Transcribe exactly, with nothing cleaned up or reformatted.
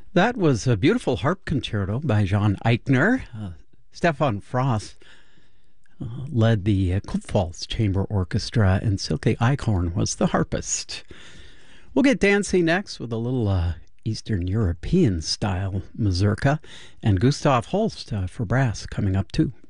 That was a beautiful harp concerto by John Eichner. Uh, Stefan Frost uh, led the uh, Kupfalz Chamber Orchestra, and Silke Eichhorn was the harpist. We'll get dancing next with a little uh, Eastern European style mazurka, and Gustav Holst uh, for brass coming up too.